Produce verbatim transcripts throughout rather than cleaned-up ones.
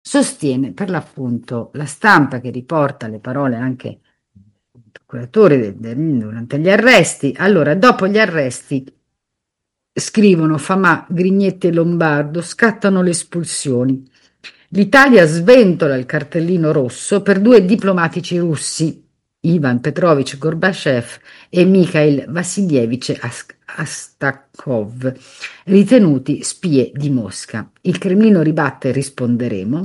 sostiene per l'appunto la stampa che riporta le parole anche del procuratore de- de- durante gli arresti. Allora, dopo gli arresti, scrivono Famà, Grignetti e Lombardo, scattano le espulsioni. L'Italia sventola il cartellino rosso per due diplomatici russi, Ivan Petrovich Gorbachev e Mikhail Vassilievich As- Astakov, ritenuti spie di Mosca. Il Cremlino ribatte risponderemo,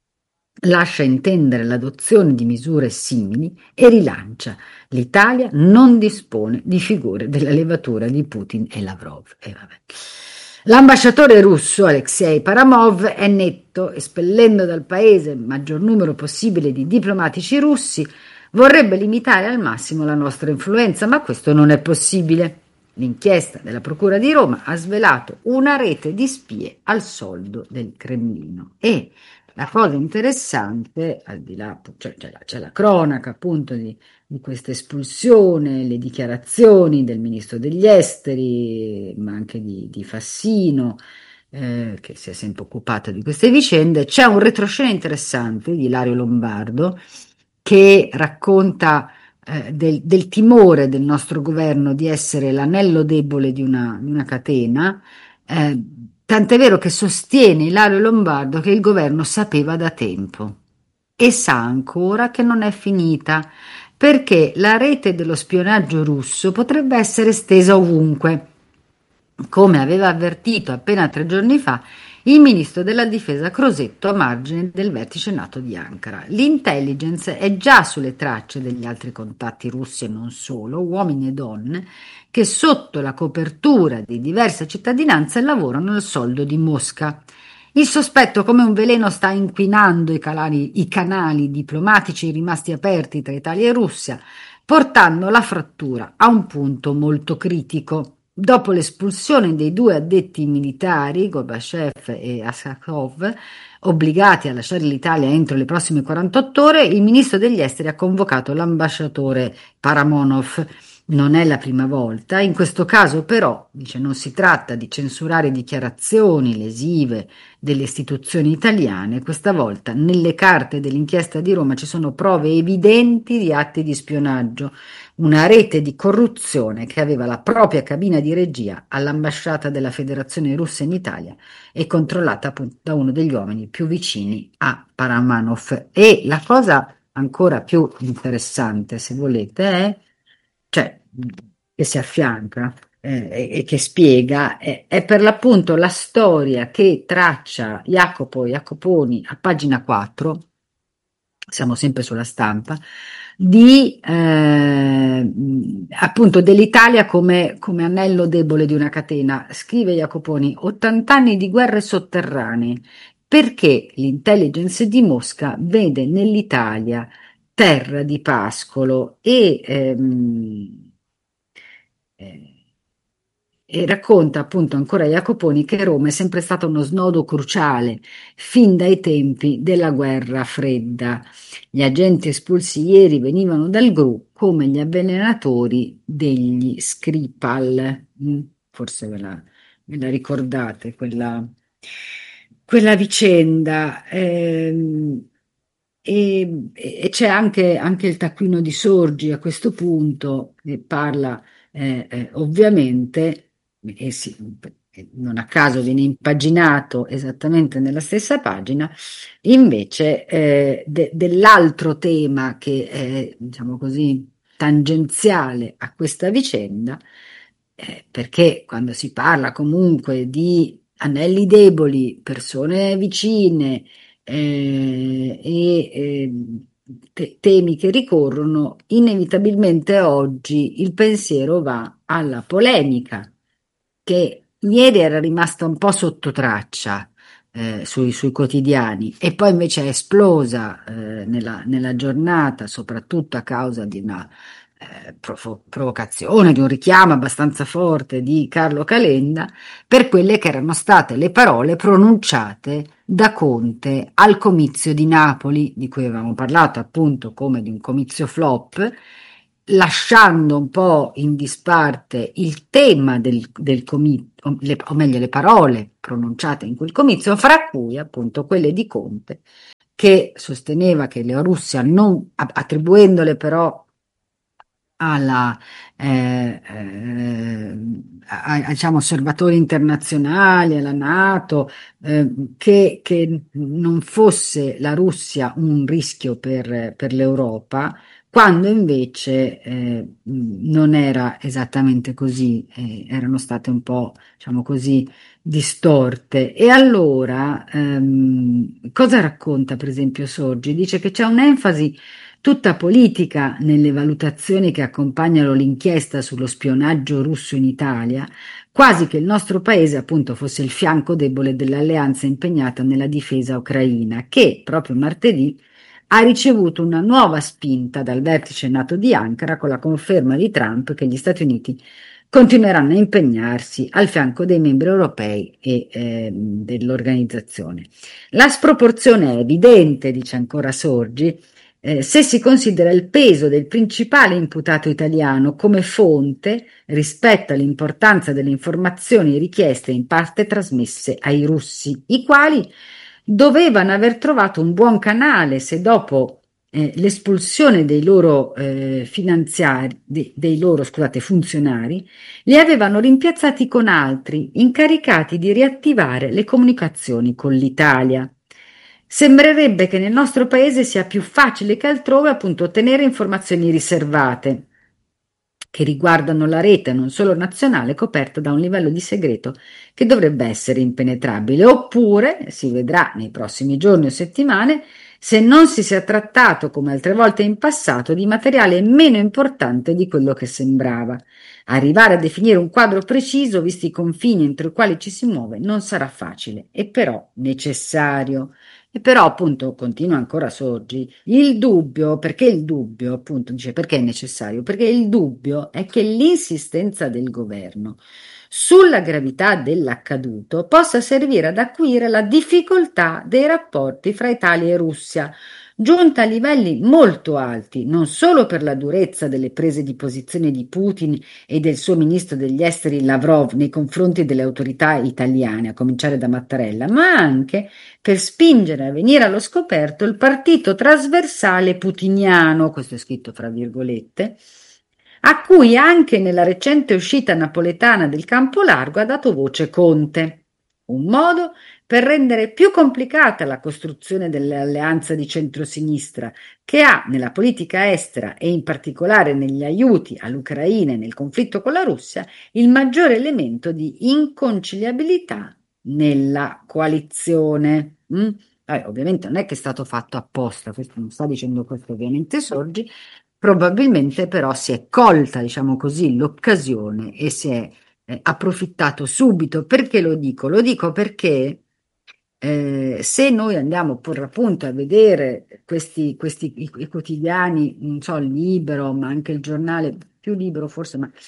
lascia intendere l'adozione di misure simili e rilancia: l'Italia non dispone di figure della levatura di Putin e Lavrov. E vabbè. L'ambasciatore russo Alexei Paramov è netto, espellendo dal paese il maggior numero possibile di diplomatici russi, vorrebbe limitare al massimo la nostra influenza, ma questo non è possibile. L'inchiesta della Procura di Roma ha svelato una rete di spie al soldo del Cremlino. E la cosa interessante, al di là, cioè, c'è, la, c'è la cronaca appunto di, di questa espulsione, le dichiarazioni del ministro degli esteri, ma anche di, di Fassino, eh, che si è sempre occupato di queste vicende. C'è un retroscena interessante di Ilario Lombardo che racconta eh, del, del timore del nostro governo di essere l'anello debole di una, di una catena. Eh, Tant'è vero che sostiene Ilario Lombardo che il governo sapeva da tempo e sa ancora che non è finita, perché la rete dello spionaggio russo potrebbe essere estesa ovunque, come aveva avvertito appena tre giorni fa il ministro della difesa Crosetto a margine del vertice NATO di Ankara. L'intelligence è già sulle tracce degli altri contatti russi e non solo, uomini e donne, che sotto la copertura di diverse cittadinanze lavorano al soldo di Mosca. Il sospetto, come un veleno, sta inquinando i canali, i canali diplomatici rimasti aperti tra Italia e Russia, portando la frattura a un punto molto critico. Dopo l'espulsione dei due addetti militari, Gorbachev e Asakov, obbligati a lasciare l'Italia entro le prossime quarantotto ore, il ministro degli esteri ha convocato l'ambasciatore Paramonov. Non è la prima volta, in questo caso però, dice, non si tratta di censurare dichiarazioni lesive delle istituzioni italiane, questa volta nelle carte dell'inchiesta di Roma ci sono prove evidenti di atti di spionaggio, una rete di corruzione che aveva la propria cabina di regia all'ambasciata della Federazione Russa in Italia e controllata appunto da uno degli uomini più vicini a Paramanov. E la cosa ancora più interessante, se volete, è, cioè, che si affianca eh, e, e che spiega, è, è per l'appunto la storia che traccia Jacopo Jacoponi a pagina quattro, siamo sempre sulla stampa, di eh, appunto dell'Italia come, come anello debole di una catena. Scrive Jacoponi: ottanta anni di guerre sotterranee, perché l'intelligence di Mosca vede nell'Italia terra di pascolo e, ehm, eh, e racconta appunto ancora Jacoponi che Roma è sempre stato uno snodo cruciale fin dai tempi della guerra fredda. Gli agenti espulsi ieri venivano dal Gru come gli avvelenatori degli Skripal. Mm, Forse ve la, ve la ricordate quella, quella vicenda. Ehm, e, e c'è anche, anche il taccuino di Sorgi a questo punto, che parla eh, eh, ovviamente, e sì, non a caso viene impaginato esattamente nella stessa pagina, invece eh, de- dell'altro tema che è, diciamo così, tangenziale a questa vicenda, eh, perché quando si parla comunque di anelli deboli, persone vicine, eh, e eh, te- temi che ricorrono, inevitabilmente oggi il pensiero va alla polemica che ieri era rimasta un po' sotto traccia eh, sui, sui quotidiani e poi invece è esplosa eh, nella, nella giornata, soprattutto a causa di una eh, provo- provocazione, di un richiamo abbastanza forte di Carlo Calenda per quelle che erano state le parole pronunciate da Conte al comizio di Napoli, di cui avevamo parlato appunto come di un comizio flop, lasciando un po' in disparte il tema del, del comizio, o, le- o meglio le parole pronunciate in quel comizio, fra cui appunto quelle di Conte che sosteneva che la Russia, non, attribuendole però alla, eh, eh, a- a- diciamo, osservatori internazionali, alla NATO, eh, che, che non fosse la Russia un rischio per, per l'Europa, quando invece eh, non era esattamente così, eh, erano state un po', diciamo così, distorte. E allora, ehm, cosa racconta per esempio Sorgi? Dice che c'è un'enfasi tutta politica nelle valutazioni che accompagnano l'inchiesta sullo spionaggio russo in Italia, quasi che il nostro paese appunto fosse il fianco debole dell'alleanza impegnata nella difesa ucraina, che proprio martedì ha ricevuto una nuova spinta dal vertice NATO di Ankara con la conferma di Trump che gli Stati Uniti continueranno a impegnarsi al fianco dei membri europei e eh, dell'organizzazione. La sproporzione è evidente, dice ancora Sorgi, eh, se si considera il peso del principale imputato italiano come fonte rispetto all'importanza delle informazioni richieste in parte trasmesse ai russi, i quali dovevano aver trovato un buon canale se dopo eh, l'espulsione dei loro eh, finanziari, de- dei loro, scusate, funzionari, li avevano rimpiazzati con altri incaricati di riattivare le comunicazioni con l'Italia. Sembrerebbe che nel nostro paese sia più facile che altrove appunto ottenere informazioni riservate che riguardano la rete non solo nazionale coperta da un livello di segreto che dovrebbe essere impenetrabile, oppure si vedrà nei prossimi giorni o settimane se non si sia trattato, come altre volte in passato, di materiale meno importante di quello che sembrava. Arrivare a definire un quadro preciso, visti i confini entro i quali ci si muove, non sarà facile, e però necessario. E però appunto continua ancora Sorgi, il dubbio, perché il dubbio appunto dice perché è necessario? Perché il dubbio è che l'insistenza del governo sulla gravità dell'accaduto possa servire ad acuire la difficoltà dei rapporti fra Italia e Russia, giunta a livelli molto alti, non solo per la durezza delle prese di posizione di Putin e del suo ministro degli esteri Lavrov nei confronti delle autorità italiane, a cominciare da Mattarella, ma anche per spingere a venire allo scoperto il partito trasversale putiniano, questo è scritto fra virgolette, a cui anche nella recente uscita napoletana del Campo Largo ha dato voce Conte. Un modo per rendere più complicata la costruzione dell'alleanza di centrosinistra, che ha nella politica estera e in particolare negli aiuti all'Ucraina e nel conflitto con la Russia il maggiore elemento di inconciliabilità nella coalizione. Mm? Eh, ovviamente non è che è stato fatto apposta, questo non sta dicendo questo ovviamente Sorgi, probabilmente però si è colta, diciamo così, l'occasione e si è eh, approfittato subito. Perché lo dico? Lo dico perché eh, se noi andiamo per appunto a vedere questi, questi i, i quotidiani, non so, il Libero, ma anche il giornale, più Libero forse, ma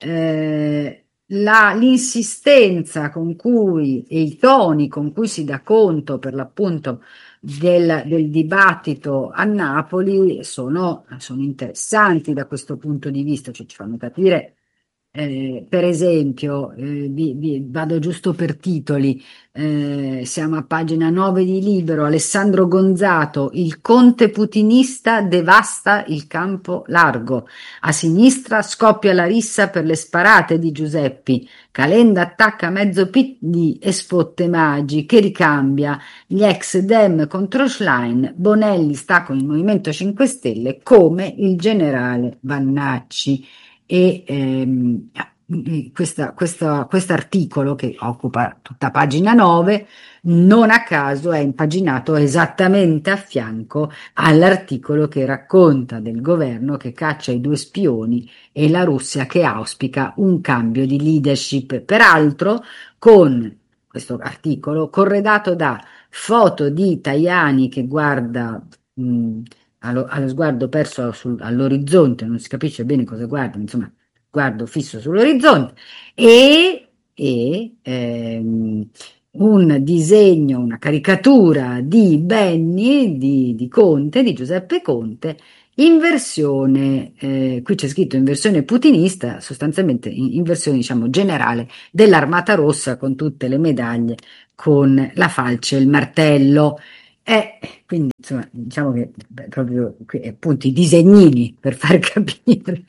eh, la- l'insistenza con cui e i toni con cui si dà conto per l'appunto del, del dibattito a Napoli sono, sono interessanti da questo punto di vista, cioè ci fanno capire. Eh, per esempio, eh, vi- vi- vado giusto per titoli, eh, siamo a pagina nove di Libero, Alessandro Gonzato, il conte putinista devasta il campo largo, a sinistra scoppia la rissa per le sparate di Giuseppi, Calenda attacca mezzo P D e sfotte Maggi, che ricambia, gli ex Dem contro Schlein, Bonelli sta con il Movimento cinque Stelle come il generale Vannacci e ehm, questa, questa, quest'articolo che occupa tutta pagina nove, non a caso è impaginato esattamente a fianco all'articolo che racconta del governo che caccia i due spioni e la Russia che auspica un cambio di leadership. Peraltro, con questo articolo corredato da foto di Tajani che guarda mh, allo, allo sguardo perso sul- all'orizzonte, non si capisce bene cosa guarda, insomma, sguardo fisso sull'orizzonte, e, e, ehm, un disegno, una caricatura di Benni, di, di Conte, di Giuseppe Conte, in versione, eh, qui c'è scritto in versione putinista, sostanzialmente in, in versione, diciamo, generale dell'Armata Rossa con tutte le medaglie, con la falce e il martello. E quindi insomma, diciamo che beh, proprio qui, appunto i disegnini per far capire.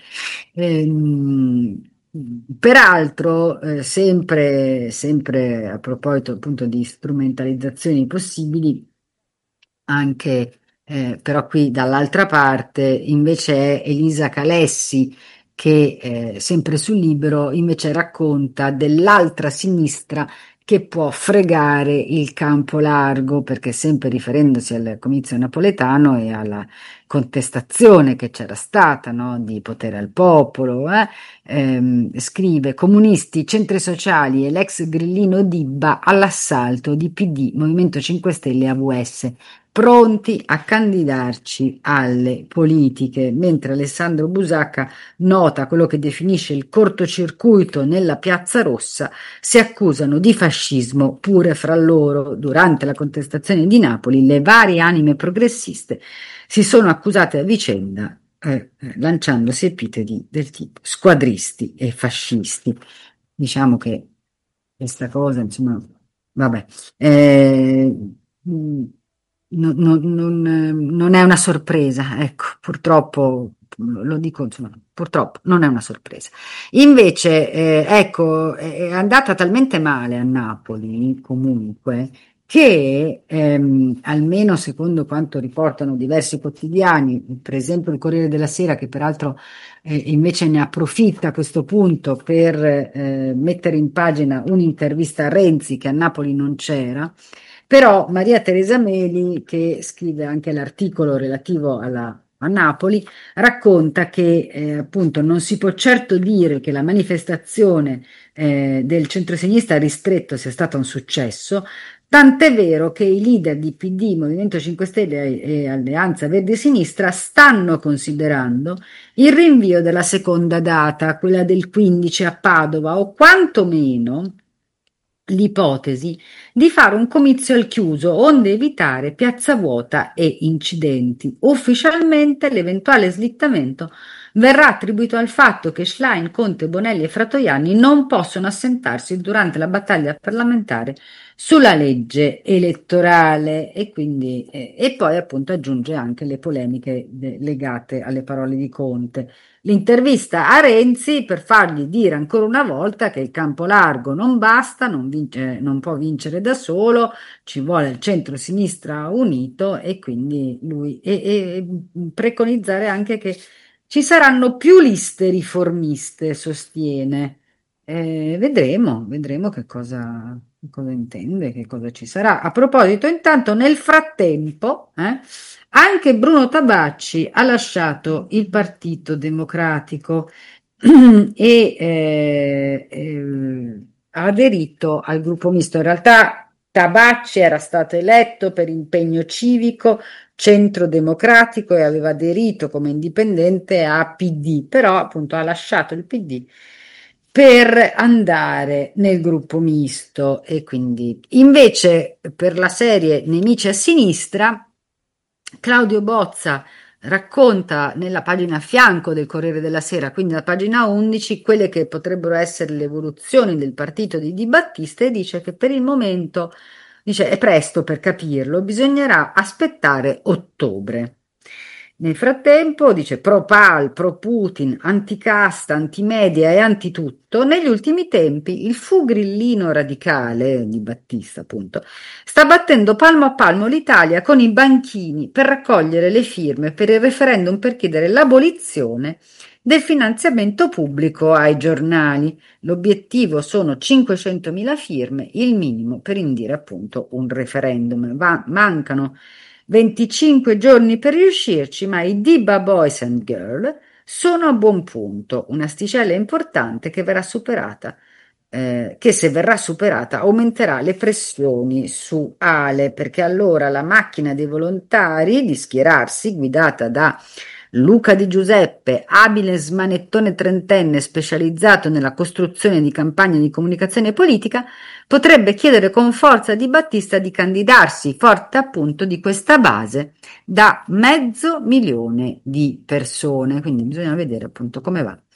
Ehm, Peraltro, eh, sempre, sempre a proposito appunto di strumentalizzazioni possibili, anche eh, però qui dall'altra parte invece è Elisa Calessi che eh, sempre sul Libero invece racconta dell'altra sinistra che può fregare il campo largo, perché sempre riferendosi al comizio napoletano e alla contestazione che c'era stata, no, di potere al popolo, eh, ehm, scrive comunisti, centri sociali e l'ex grillino Dibba all'assalto di P D, Movimento cinque Stelle e A V S pronti a candidarci alle politiche, mentre Alessandro Busacca nota quello che definisce il cortocircuito nella Piazza Rossa, si accusano di fascismo pure fra loro. Durante la contestazione di Napoli, le varie anime progressiste si sono accusate a vicenda, eh, lanciandosi epiteti del tipo squadristi e fascisti. Diciamo che questa cosa, insomma, vabbè, eh, mh, non, non- non, eh, non è una sorpresa, ecco, purtroppo, lo dico, insomma, purtroppo non è una sorpresa. Invece, eh, ecco, è è andata talmente male a Napoli, comunque, che ehm, almeno secondo quanto riportano diversi quotidiani, per esempio il Corriere della Sera, che peraltro eh, invece ne approfitta a questo punto per eh, mettere in pagina un'intervista a Renzi che a Napoli non c'era, però Maria Teresa Meli, che scrive anche l'articolo relativo alla, a Napoli, racconta che eh, appunto non si può certo dire che la manifestazione eh, del centrosinistra ristretto sia stata un successo. Tant'è vero che i leader di P D, Movimento cinque Stelle e e Alleanza Verdi e Sinistra stanno considerando il rinvio della seconda data, quella del quindici a Padova, o quantomeno l'ipotesi di fare un comizio al chiuso, onde evitare piazza vuota e incidenti. Ufficialmente l'eventuale slittamento verrà attribuito al fatto che Schlein, Conte, Bonelli e Fratoianni non possono assentarsi durante la battaglia parlamentare sulla legge elettorale e quindi eh, e poi appunto aggiunge anche le polemiche de- legate alle parole di Conte. L'intervista a Renzi per fargli dire ancora una volta che il campo largo non basta, non, vince- non può vincere da solo, ci vuole il centro-sinistra unito e quindi lui e, e preconizzare anche che ci saranno più liste riformiste, sostiene. Eh, vedremo, vedremo che cosa, che cosa intende, che cosa ci sarà. A proposito, intanto, nel frattempo, eh, anche Bruno Tabacci ha lasciato il Partito Democratico e eh, eh, ha aderito al gruppo misto. In realtà Tabacci era stato eletto per impegno civico centro democratico e aveva aderito come indipendente a P D, però appunto ha lasciato il P D per andare nel gruppo misto e quindi invece per la serie Nemici a sinistra Claudio Bozza racconta nella pagina a fianco del Corriere della Sera, quindi la pagina undici, quelle che potrebbero essere le evoluzioni del partito di Di Battista e dice che per il momento, dice, è presto per capirlo, bisognerà aspettare ottobre. Nel frattempo, dice pro Pal, pro Putin, anticasta, antimedia e antitutto, negli ultimi tempi il fu grillino radicale di Battista, appunto, sta battendo palmo a palmo l'Italia con i banchini per raccogliere le firme per il referendum per chiedere l'abolizione del finanziamento pubblico ai giornali. L'obiettivo sono cinquecentomila firme, il minimo per indire appunto un referendum. Va- mancano venticinque giorni per riuscirci, ma i Diba Boys and Girl sono a buon punto, un'asticella importante che verrà superata eh, che se verrà superata aumenterà le pressioni su Ale, perché allora la macchina dei volontari di schierarsi, guidata da Luca Di Giuseppe, abile smanettone trentenne specializzato nella costruzione di campagne di comunicazione politica, potrebbe chiedere con forza a Di Battista di candidarsi, forte appunto di questa base da mezzo milione di persone. Quindi bisogna vedere appunto come va.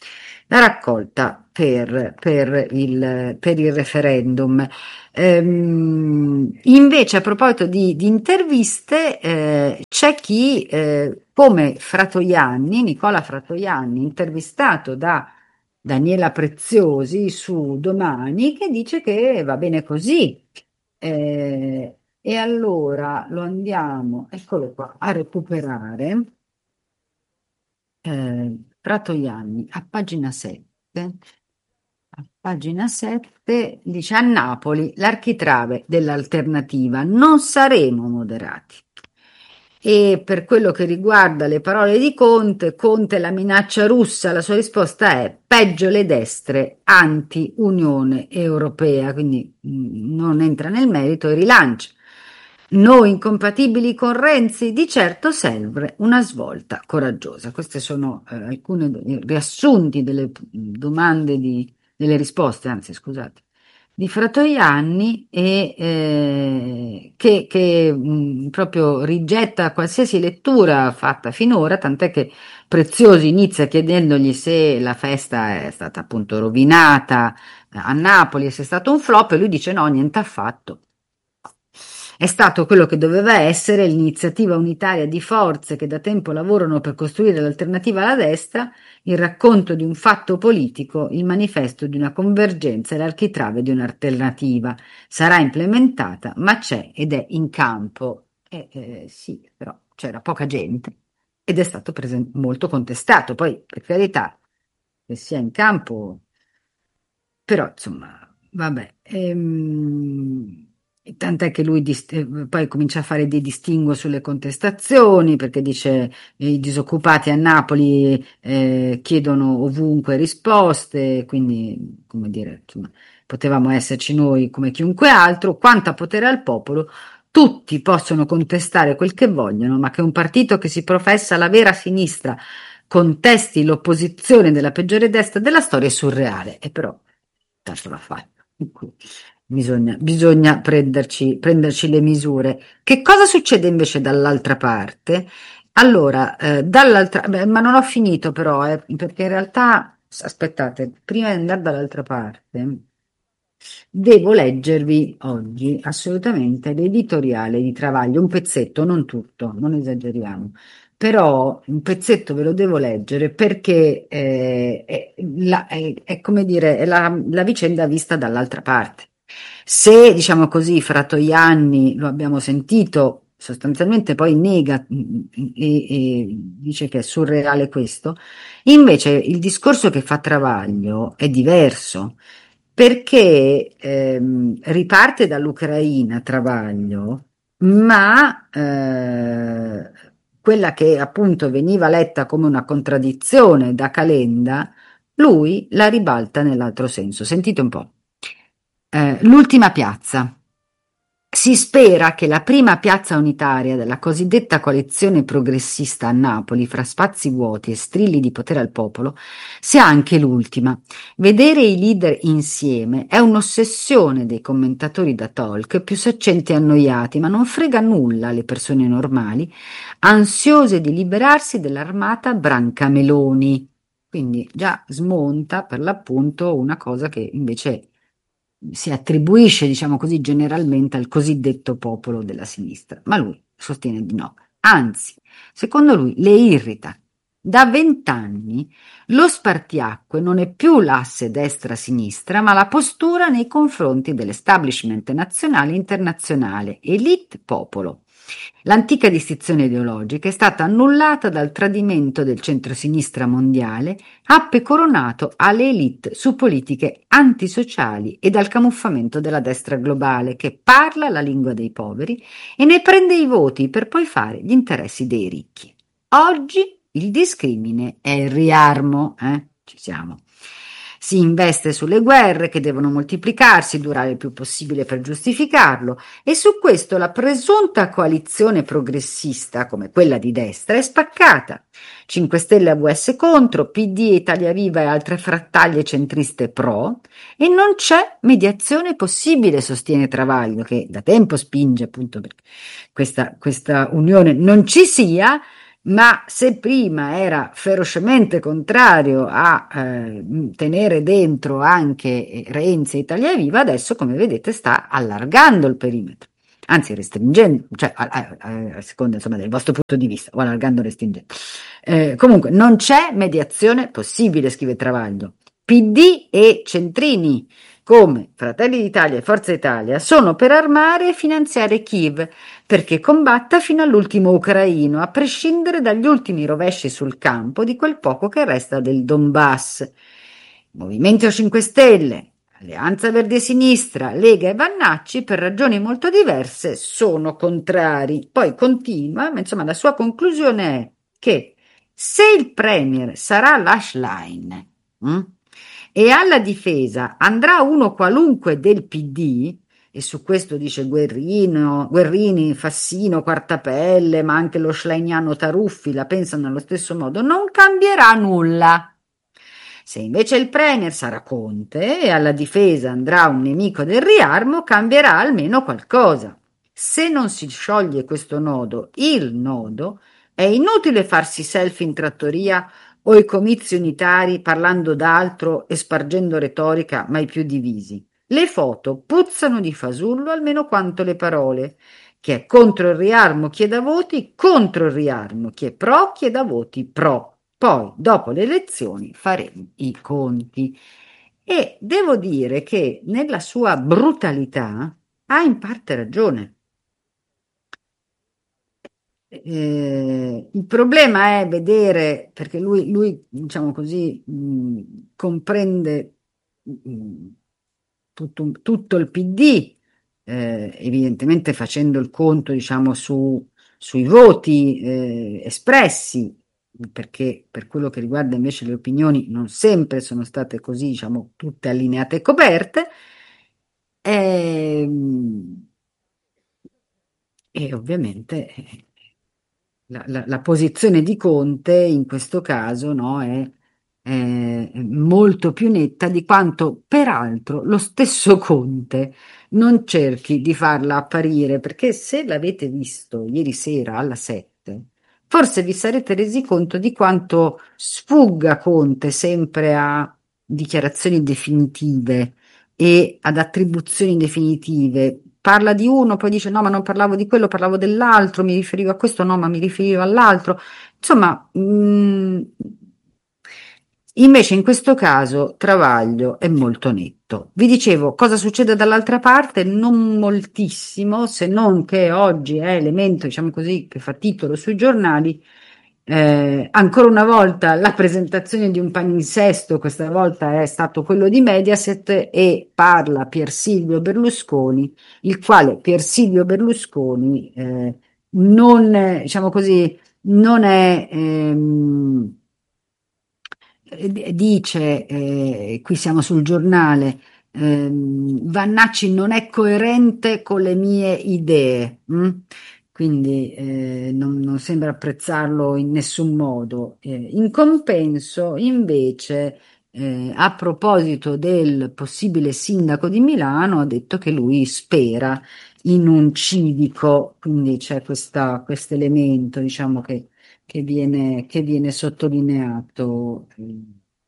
la raccolta per, per il, per il referendum. Ehm, invece, a proposito di, di interviste, eh, c'è chi, eh, come Fratoianni, Nicola Fratoianni, intervistato da Daniela Preziosi su Domani, che dice che va bene così. Eh, e allora lo andiamo, eccolo qua, a recuperare. Eh, Fratoianni, a pagina sette. A pagina sette dice: a Napoli l'architrave dell'alternativa, non saremo moderati. E per quello che riguarda le parole di Conte, Conte la minaccia russa, la sua risposta è peggio le destre anti-Unione Europea, quindi mh, non entra nel merito e rilancia. Noi incompatibili con Renzi, di certo serve una svolta coraggiosa. Questi sono eh, alcuni riassunti delle domande di, delle risposte, anzi scusate, di Fratoianni e eh, che, che mh, proprio rigetta qualsiasi lettura fatta finora, tant'è che Preziosi inizia chiedendogli se la festa è stata appunto rovinata a Napoli e se è stato un flop e lui dice no, niente affatto. È stato quello che doveva essere l'iniziativa unitaria di forze che da tempo lavorano per costruire l'alternativa alla destra, il racconto di un fatto politico, il manifesto di una convergenza e l'architrave di un'alternativa. Sarà implementata, ma c'è ed è in campo. Eh, eh, sì, però c'era poca gente ed è stato presen- molto contestato. Poi, per carità, che sia in campo. Però, insomma, vabbè, ehm, tant'è che lui dis- eh, poi comincia a fare dei distinguo sulle contestazioni, perché dice eh, i disoccupati a Napoli eh, chiedono ovunque risposte, quindi, come dire, insomma, potevamo esserci noi come chiunque altro, quanto a potere al popolo. Tutti possono contestare quel che vogliono, ma che un partito che si professa la vera sinistra contesti l'opposizione della peggiore destra della storia è surreale. E però tanto la fa. Bisogna, bisogna prenderci, prenderci le misure. Che cosa succede invece dall'altra parte? Allora, eh, dall'altra, beh, ma non ho finito però, eh, perché in realtà, aspettate, prima di andare dall'altra parte, devo leggervi oggi assolutamente l'editoriale di Travaglio, un pezzetto, non tutto, non esageriamo, però un pezzetto ve lo devo leggere perché eh, è, la- è- è come dire, è la, la vicenda vista dall'altra parte. Se, diciamo così, Fratoianni, lo abbiamo sentito, sostanzialmente poi nega mm, e, e dice che è surreale questo, invece il discorso che fa Travaglio è diverso perché ehm, riparte dall'Ucraina Travaglio, ma eh, quella che appunto veniva letta come una contraddizione da Calenda, lui la ribalta nell'altro senso. Sentite un po'. Eh, l'ultima piazza. Si spera che la prima piazza unitaria della cosiddetta coalizione progressista a Napoli, fra spazi vuoti e strilli di potere al popolo, sia anche l'ultima. Vedere i leader insieme è un'ossessione dei commentatori da talk, più saccenti e annoiati, ma non frega nulla alle persone normali, ansiose di liberarsi dell'armata Brancameloni. Quindi già smonta per l'appunto una cosa che invece si attribuisce, diciamo così, generalmente al cosiddetto popolo della sinistra, ma lui sostiene di no. Anzi, secondo lui le irrita. Da vent'anni lo spartiacque non è più l'asse destra-sinistra, ma la postura nei confronti dell'establishment nazionale e internazionale, elite-popolo. L'antica distinzione ideologica è stata annullata dal tradimento del centrosinistra mondiale, appe coronato alle elite su politiche antisociali e dal camuffamento della destra globale che parla la lingua dei poveri e ne prende i voti per poi fare gli interessi dei ricchi. Oggi il discrimine è il riarmo, eh? Ci siamo. Si investe sulle guerre che devono moltiplicarsi, durare il più possibile per giustificarlo, e su questo la presunta coalizione progressista, come quella di destra, è spaccata. cinque Stelle A V S contro, P D, Italia Viva e altre frattaglie centriste pro, e non c'è mediazione possibile, sostiene Travaglio, che da tempo spinge appunto perché questa, questa unione non ci sia, Ma se prima era ferocemente contrario a eh, tenere dentro anche Renzi e Italia Viva, adesso, come vedete, sta allargando il perimetro, anzi restringendo, cioè a, a- a- a seconda insomma del vostro punto di vista, o allargando o restringendo. Eh, comunque, non c'è mediazione possibile, scrive Travaglio. P D e centrini come Fratelli d'Italia e Forza Italia sono per armare e finanziare Kiev perché combatta fino all'ultimo ucraino, a prescindere dagli ultimi rovesci sul campo di quel poco che resta del Donbass. Movimento cinque Stelle, Alleanza Verdi e Sinistra, Lega e Vannacci, per ragioni molto diverse, sono contrari. Poi continua, ma insomma la sua conclusione è che se il Premier sarà Lashline, hm, e alla difesa andrà uno qualunque del P D, e su questo dice Guerrino, Guerrini, Fassino, Quartapelle, ma anche lo schleiniano Taruffi la pensano allo stesso modo, non cambierà nulla. Se invece il Premier sarà Conte e alla difesa andrà un nemico del riarmo, cambierà almeno qualcosa. Se non si scioglie questo nodo, il nodo, è inutile farsi selfie in trattoria o i comizi unitari parlando d'altro e spargendo retorica mai più divisi. Le foto puzzano di fasullo almeno quanto le parole. Chi è contro il riarmo chieda voti, contro il riarmo, chi è pro chieda voti pro. Poi, dopo le elezioni, faremo i conti. E devo dire che nella sua brutalità ha in parte ragione. Eh, il problema è vedere, perché lui, lui, diciamo così, mh, comprende mh, tutto, tutto il P D, eh, evidentemente facendo il conto, diciamo, su, sui voti eh, espressi, perché per quello che riguarda invece le opinioni non sempre sono state così, diciamo, tutte allineate e coperte. Ehm, e ovviamente eh, la, la- la posizione di Conte in questo caso, no, è, è molto più netta di quanto peraltro lo stesso Conte non cerchi di farla apparire, perché se l'avete visto ieri sera alla sette, forse vi sarete resi conto di quanto sfugga Conte sempre a dichiarazioni definitive e ad attribuzioni definitive. Parla di uno, poi dice no, ma non parlavo di quello, parlavo dell'altro, mi riferivo a questo, no, ma mi riferivo all'altro. Insomma, mh, invece in questo caso Travaglio è molto netto. Vi dicevo, cosa succede dall'altra parte? Non moltissimo, se non che oggi è elemento, diciamo così, che fa titolo sui giornali. Eh, ancora una volta la presentazione di un palinsesto, questa volta è stato quello di Mediaset e parla Pier Silvio Berlusconi, il quale Pier Silvio Berlusconi eh, non, eh, diciamo così, non è, ehm, eh, dice, eh, qui siamo sul giornale, ehm, Vannacci non è coerente con le mie idee. Hm? Quindi eh, non, non sembra apprezzarlo in nessun modo. Eh, in compenso, invece, eh, a proposito del possibile sindaco di Milano, ha detto che lui spera in un civico, quindi c'è questo elemento, diciamo, che, che viene, che viene sottolineato. eh,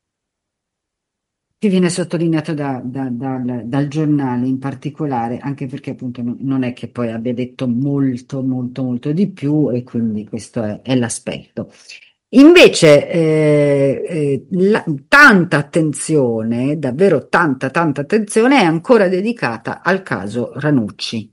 che viene sottolineato da- da- dal, dal giornale in particolare, anche perché appunto non non è che poi abbia detto molto, molto, molto di più e quindi questo è, è l'aspetto. Invece, eh, eh, la- tanta attenzione, davvero tanta, tanta attenzione è ancora dedicata al caso Ranucci.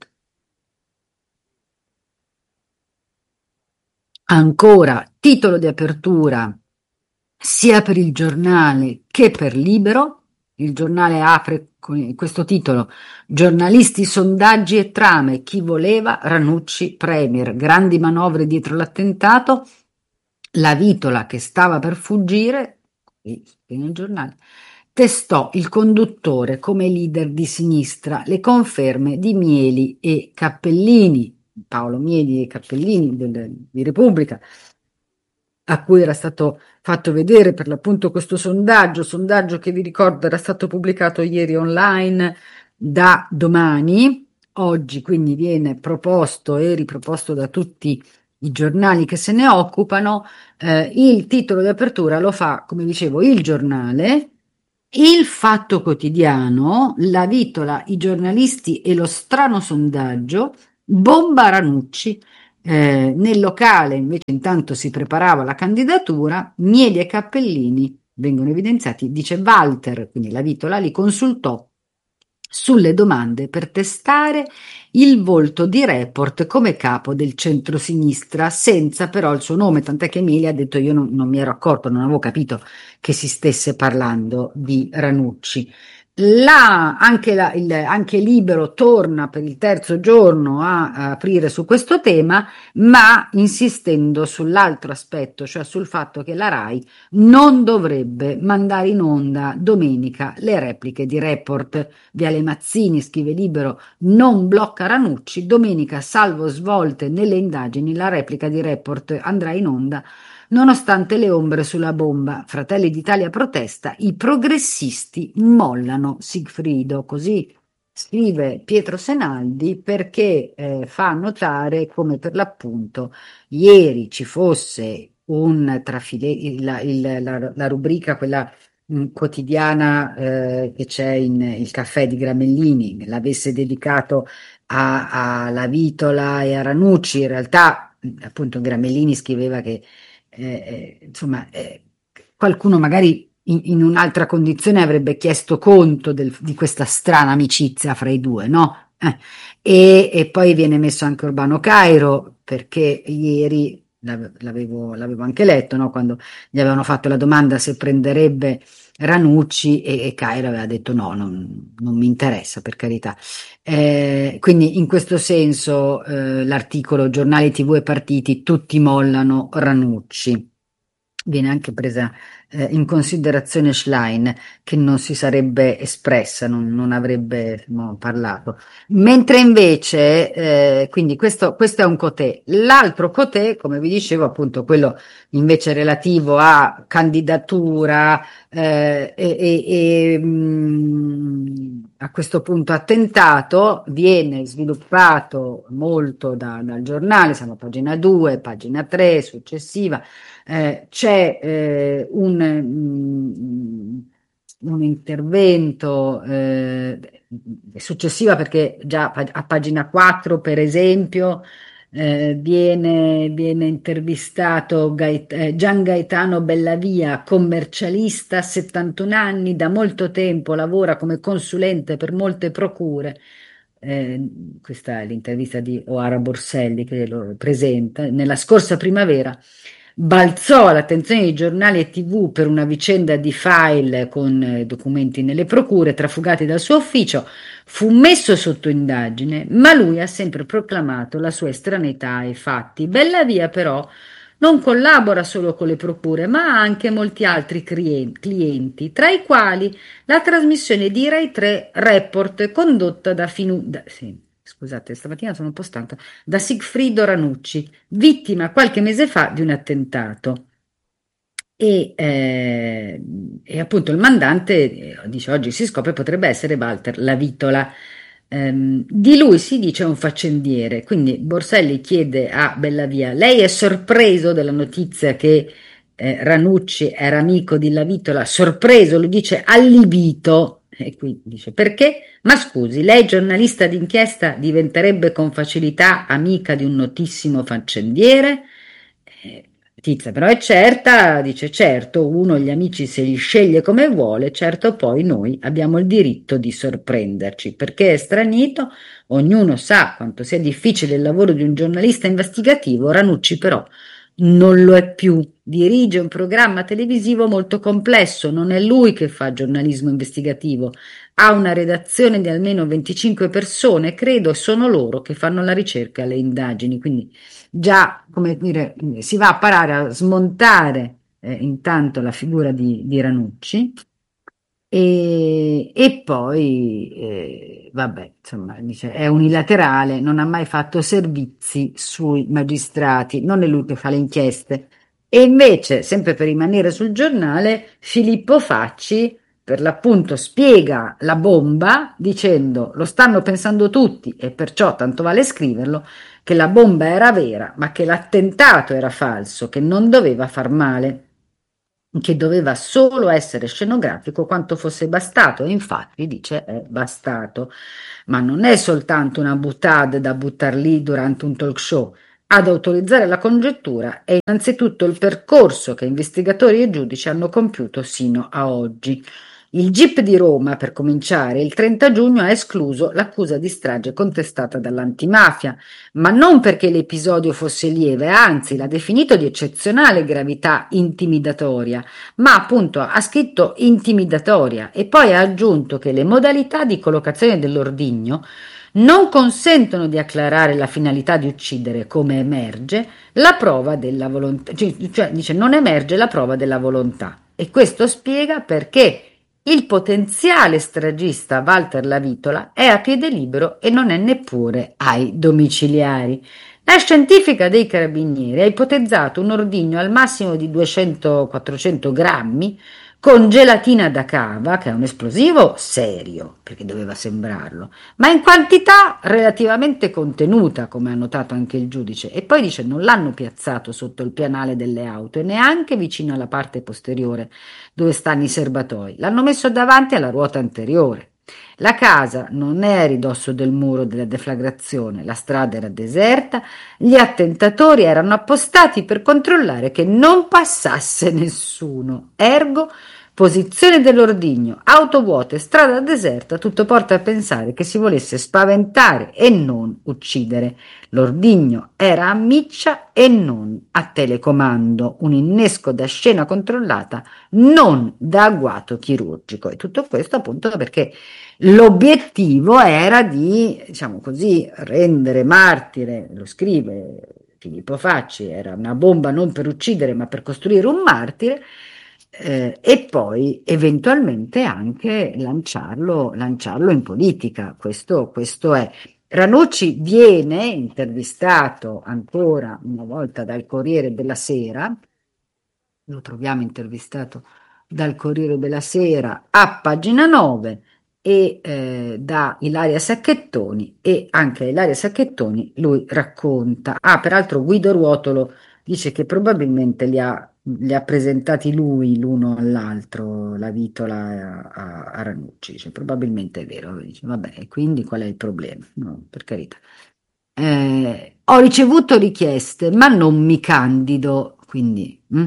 Ancora, titolo di apertura sia per il giornale che per Libero. Il giornale apre con questo titolo: Giornalisti, sondaggi e trame. Chi voleva Ranucci Premier. Grandi manovre dietro l'attentato. La Vitola che stava per fuggire, qui nel giornale, testò il conduttore come leader di sinistra. Le conferme di Mieli e Cappellini. Paolo Mieli e Cappellini del- di Repubblica, a cui era stato fatto vedere per l'appunto questo sondaggio, sondaggio che vi ricordo era stato pubblicato ieri online da Domani, oggi quindi viene proposto e riproposto da tutti i giornali che se ne occupano, eh, il titolo di apertura lo fa, come dicevo, il giornale, il Fatto Quotidiano, la Vitola, i giornalisti e lo strano sondaggio, bomba Ranucci. Eh, nel locale invece intanto si preparava la candidatura, Mieli e Cappellini vengono evidenziati, dice Walter, quindi la Vitola, li consultò sulle domande per testare il volto di Report come capo del centrosinistra, senza però il suo nome, tant'è che Emilia ha detto io non, non mi ero accorto, non avevo capito che si stesse parlando di Ranucci. Là anche, la, il, anche Libero torna per il terzo giorno a, a aprire su questo tema, ma insistendo sull'altro aspetto, cioè sul fatto che la RAI non dovrebbe mandare in onda domenica le repliche di Report. Viale Mazzini, scrive Libero, non blocca Ranucci, domenica salvo svolte nelle indagini, la replica di Report andrà in onda nonostante le ombre sulla bomba. Fratelli d'Italia protesta, i progressisti mollano Sigfrido, così scrive Pietro Senaldi perché eh, fa notare come per l'appunto ieri ci fosse un trafile, il- il- la, la rubrica, quella mh, quotidiana eh, che c'è in il caffè di Gramellini, l'avesse dedicato a- alla Vitola e a Ranucci, in realtà mh, appunto Gramellini scriveva che eh, eh, insomma eh, qualcuno magari in, in un'altra condizione avrebbe chiesto conto del- di questa strana amicizia fra i due, no? Eh, e, e poi viene messo anche Urbano Cairo perché ieri l'av- l'avevo l'avevo anche letto, no? Quando gli avevano fatto la domanda se prenderebbe Ranucci e, e Cairo aveva detto no, non, non mi interessa, per carità. Eh, quindi in questo senso eh, l'articolo giornali tivù e partiti tutti mollano Ranucci. Viene anche presa eh, in considerazione Schlein che non si sarebbe espressa, non, non avrebbe no, parlato. Mentre invece, eh, quindi questo, questo è un cotè. L'altro cotè, come vi dicevo, appunto quello invece relativo a candidatura eh, e, e- e, mh, a questo punto attentato, viene sviluppato molto da- dal giornale, siamo a pagina due, pagina tre, successiva. Eh, c'è eh, un, mm, un intervento eh, successiva perché già pa- a pagina quattro, per esempio, eh, viene, viene intervistato Gait- eh, Gian Gaetano Bellavia, commercialista, settantuno anni, da molto tempo lavora come consulente per molte procure. Eh, questa è l'intervista di Oara Borselli che lo presenta. Nella scorsa primavera balzò l'attenzione di giornali e tivù per una vicenda di file con eh, documenti nelle procure trafugati dal suo ufficio. Fu messo sotto indagine, ma lui ha sempre proclamato la sua estraneità ai fatti. Bellavia, però, non collabora solo con le procure, ma ha anche molti altri crien- clienti, tra i quali la trasmissione di Rai tre Report, condotta da Finu... da- sì, scusate, stamattina sono un po' stanca, da Sigfrido Ranucci, vittima qualche mese fa di un attentato. E, eh, e appunto il mandante, eh, dice oggi si scopre, potrebbe essere Walter Lavitola. Ehm, di lui si dice un faccendiere, quindi Borselli chiede a Bellavia, lei è sorpreso della notizia che eh, Ranucci era amico di Lavitola? Sorpreso, lo dice allibito, e qui dice perché? Ma scusi, lei giornalista d'inchiesta diventerebbe con facilità amica di un notissimo faccendiere? Eh, Tizia però è certa, dice certo, uno gli amici se li sceglie come vuole, certo poi noi abbiamo il diritto di sorprenderci, perché è stranito, ognuno sa quanto sia difficile il lavoro di un giornalista investigativo, Ranucci però non lo è più, dirige un programma televisivo molto complesso, non è lui che fa giornalismo investigativo, ha una redazione di almeno venticinque persone, credo, e sono loro che fanno la ricerca e le indagini, quindi già, come dire, si va a parare a smontare eh, intanto la figura di, di Ranucci e, e poi, eh, vabbè, insomma, dice, è unilaterale, non ha mai fatto servizi sui magistrati, non è lui che fa le inchieste. E invece, sempre per rimanere sul giornale, Filippo Facci per l'appunto spiega la bomba dicendo lo stanno pensando tutti e perciò tanto vale scriverlo che la bomba era vera, ma che l'attentato era falso, che non doveva far male, che doveva solo essere scenografico quanto fosse bastato, e infatti dice è bastato. Ma non è soltanto una boutade da buttar lì durante un talk show. Ad autorizzare la congettura è innanzitutto il percorso che investigatori e giudici hanno compiuto sino a oggi. Il G I P di Roma, per cominciare, il trenta giugno ha escluso l'accusa di strage contestata dall'antimafia, ma non perché l'episodio fosse lieve, anzi l'ha definito di eccezionale gravità intimidatoria, ma appunto ha scritto intimidatoria e poi ha aggiunto che le modalità di collocazione dell'ordigno non consentono di acclarare la finalità di uccidere, come emerge la prova della volontà, cioè, cioè dice non emerge la prova della volontà. E questo spiega perché il potenziale stragista Walter Lavitola è a piede libero e non è neppure ai domiciliari. La scientifica dei carabinieri ha ipotizzato un ordigno al massimo di duecento quattrocento grammi con gelatina da cava, che è un esplosivo serio, perché doveva sembrarlo, ma in quantità relativamente contenuta, come ha notato anche il giudice. E poi dice non l'hanno piazzato sotto il pianale delle auto e neanche vicino alla parte posteriore dove stanno i serbatoi, l'hanno messo davanti alla ruota anteriore. La casa non è a ridosso del muro della deflagrazione, la strada era deserta, gli attentatori erano appostati per controllare che non passasse nessuno. Ergo, posizione dell'ordigno, auto vuote, strada deserta, tutto porta a pensare che si volesse spaventare e non uccidere. L'ordigno era a miccia e non a telecomando, un innesco da scena controllata, non da agguato chirurgico. E tutto questo appunto perché l'obiettivo era di, diciamo così, rendere martire, lo scrive Filippo Facci, era una bomba non per uccidere ma per costruire un martire, eh, e poi eventualmente anche lanciarlo, lanciarlo in politica. Questo, questo è. Ranucci viene intervistato ancora una volta dal Corriere della Sera, lo troviamo intervistato dal Corriere della Sera a pagina nove e eh, da Ilaria Sacchettoni, e anche a Ilaria Sacchettoni lui racconta. Ah, peraltro Guido Ruotolo dice che probabilmente li ha, li ha presentati lui l'uno all'altro, la Vitola a, a, a Ranucci, dice, probabilmente è vero, dice, vabbè, e quindi qual è il problema? No, per carità. Eh, ho ricevuto richieste, ma non mi candido, quindi mm,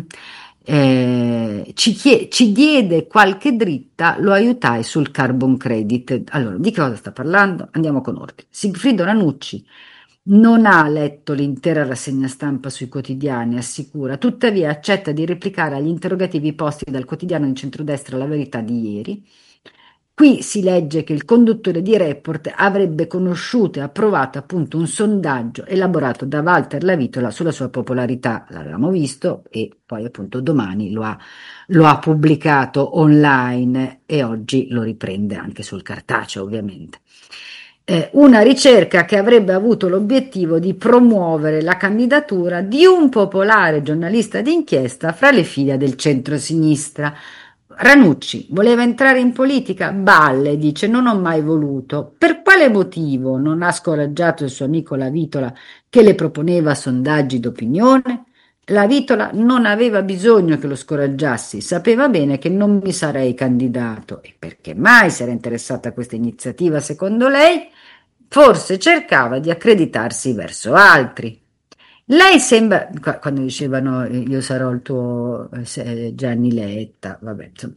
eh, ci, chie- ci diede qualche dritta, lo aiutai sul carbon credit. Allora, di che cosa sta parlando? Andiamo con ordine. Sigfrido Ranucci non ha letto l'intera rassegna stampa sui quotidiani, assicura, tuttavia accetta di replicare agli interrogativi posti dal quotidiano di centrodestra La Verità di ieri. Qui si legge che il conduttore di Report avrebbe conosciuto e approvato appunto un sondaggio elaborato da Walter Lavitola sulla sua popolarità, l'avevamo visto, e poi appunto domani lo ha, lo ha pubblicato online e oggi lo riprende anche sul cartaceo, ovviamente. Eh, una ricerca che avrebbe avuto l'obiettivo di promuovere la candidatura di un popolare giornalista d'inchiesta fra le fila del centro-sinistra. Ranucci voleva entrare in politica? Balle, dice, non ho mai voluto. Per quale motivo non ha scoraggiato il suo amico Lavitola che le proponeva sondaggi d'opinione? Lavitola non aveva bisogno che lo scoraggiassi, sapeva bene che non mi sarei candidato. E perché mai si era interessata a questa iniziativa, secondo lei? Forse cercava di accreditarsi verso altri. Lei sembra, qua- quando dicevano eh, io sarò il tuo eh, se- Gianni Letta, vabbè, insomma,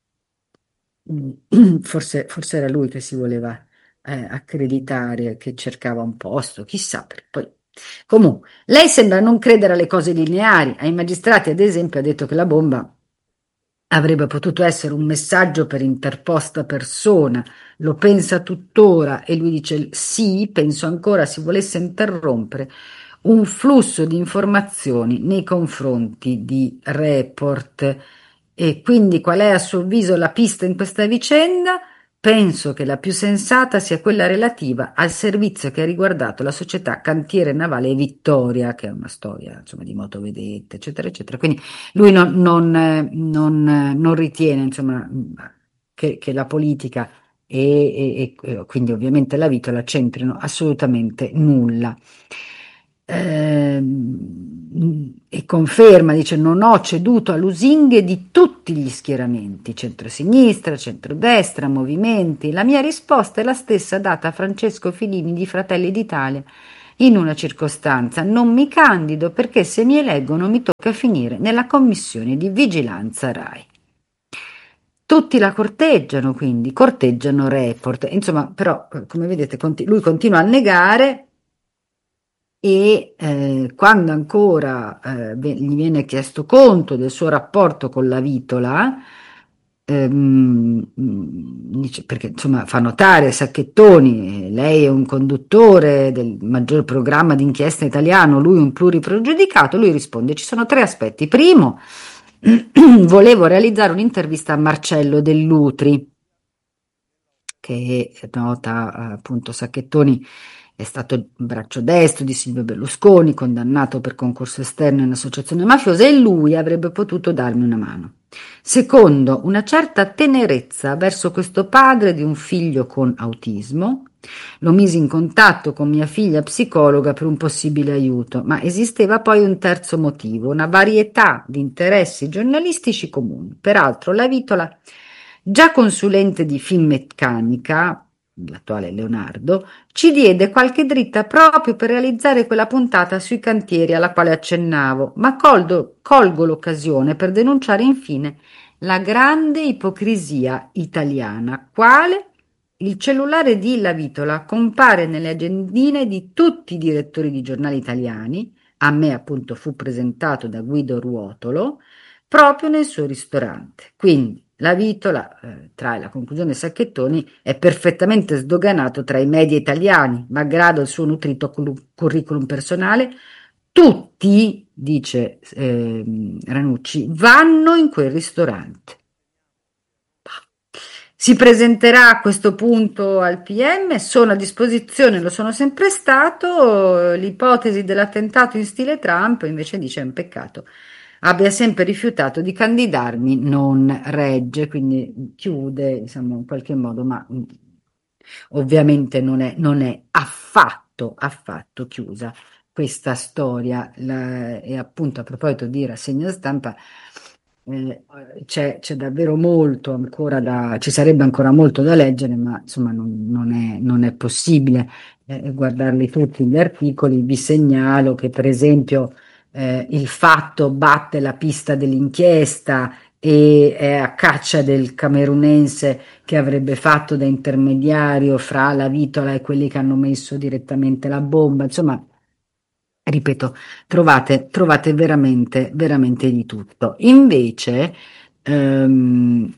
mm, forse, forse era lui che si voleva eh, accreditare, che cercava un posto, chissà, per poi. Comunque, lei sembra non credere alle cose lineari. Ai magistrati, ad esempio, ha detto che la bomba avrebbe potuto essere un messaggio per interposta persona, lo pensa tuttora e lui dice sì, penso ancora si volesse interrompere un flusso di informazioni nei confronti di Report. E quindi qual è a suo avviso la pista in questa vicenda? Penso che la più sensata sia quella relativa al servizio che ha riguardato la società Cantiere Navale Vittoria, che è una storia, insomma, di motovedette, eccetera, eccetera. Quindi lui non, non, eh, non, eh, non ritiene, insomma, che, che la politica e, e- e quindi ovviamente la Vitola c'entrino assolutamente nulla. Ehm, e conferma, dice, non ho ceduto a lusinghe di tutti gli schieramenti, centrosinistra, centrodestra, movimenti. La mia risposta è la stessa data a Francesco Filini di Fratelli d'Italia in una circostanza: non mi candido perché se mi eleggono mi tocca finire nella commissione di vigilanza RAI. Tutti la corteggiano, quindi corteggiano Report, insomma, però come vedete conti- lui continua a negare. E eh, quando ancora eh, ve- gli viene chiesto conto del suo rapporto con la Vitola, ehm, mm, dice- perché insomma fa notare Sacchettoni, eh, lei è un conduttore del maggior programma d'inchiesta italiano, lui un pluripregiudicato, lui risponde: ci sono tre aspetti. Primo, volevo realizzare un'intervista a Marcello Dell'Utri, che nota eh, appunto Sacchettoni è stato il braccio destro di Silvio Berlusconi, condannato per concorso esterno in associazione mafiosa, e lui avrebbe potuto darmi una mano. Secondo, una certa tenerezza verso questo padre di un figlio con autismo. Lo misi in contatto con mia figlia psicologa per un possibile aiuto, ma esisteva poi un terzo motivo: una varietà di interessi giornalistici comuni. Peraltro la Vitola, già consulente di Finmeccanica, l'attuale Leonardo, ci diede qualche dritta proprio per realizzare quella puntata sui cantieri alla quale accennavo, ma colgo, colgo l'occasione per denunciare infine la grande ipocrisia italiana. Quale? Il cellulare di La Vitola compare nelle agendine di tutti i direttori di giornali italiani, a me appunto fu presentato da Guido Ruotolo, proprio nel suo ristorante. Quindi La Vitola, eh, trae la conclusione Sacchettoni, è perfettamente sdoganato tra i media italiani, malgrado il suo nutrito culu- curriculum personale. Tutti, dice ehm, Ranucci, vanno in quel ristorante. Si presenterà a questo punto al P M, sono a disposizione, lo sono sempre stato. L'ipotesi dell'attentato in stile Trump invece dice è un peccato. Abbia sempre rifiutato di candidarmi, non regge, quindi chiude, diciamo, in qualche modo, ma mh, ovviamente non è, non è affatto, affatto chiusa questa storia. La- e appunto a proposito di rassegna stampa, eh, c'è, c'è davvero molto ancora da, ci sarebbe ancora molto da leggere, ma insomma non, non è, non è possibile eh, guardarli tutti gli articoli. Vi segnalo che per esempio eh, il Fatto batte la pista dell'inchiesta e è a caccia del camerunense che avrebbe fatto da intermediario fra la Vitola e quelli che hanno messo direttamente la bomba. Insomma, ripeto, trovate, trovate veramente, veramente di tutto. Invece, ehm,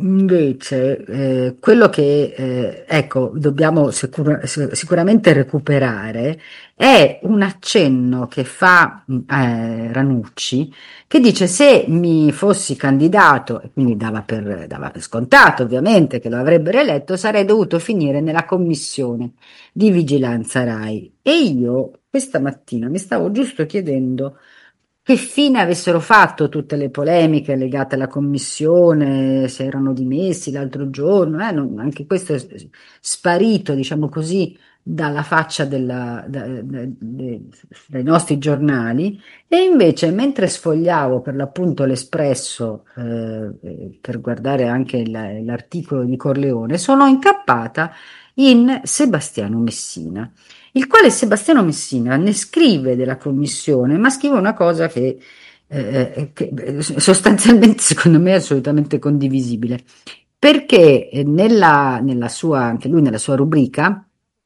invece eh, quello che eh, ecco, dobbiamo sicura- sic- sicuramente recuperare è un accenno che fa mh, eh, Ranucci, che dice: se mi fossi candidato, e quindi dava per, dava per scontato ovviamente che lo avrebbero eletto, sarei dovuto finire nella commissione di vigilanza RAI. E io questa mattina mi stavo giusto chiedendo che fine avessero fatto tutte le polemiche legate alla commissione, se erano dimessi l'altro giorno, eh, non- anche questo è sparito, diciamo così, dalla faccia della- da- da- de- dei nostri giornali. E invece, mentre sfogliavo per l'appunto l'Espresso, eh, eh, per guardare anche il- l'articolo di Corleone, sono incappata in Sebastiano Messina, il quale Sebastiano Messina ne scrive della commissione, ma scrive una cosa che, eh, che eh, sostanzialmente secondo me è assolutamente condivisibile, perché eh, nella, nella sua, anche lui nella sua rubrica,